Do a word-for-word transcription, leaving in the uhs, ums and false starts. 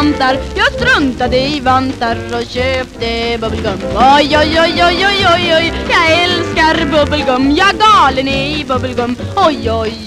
slantar. Jag struntade i vantar och köpte bubbelgum. Oj, oj, oj, oj, oj, oj, oj. Jag älskar bubbelgum. Jag är galen i bubbelgum. Oj, oj.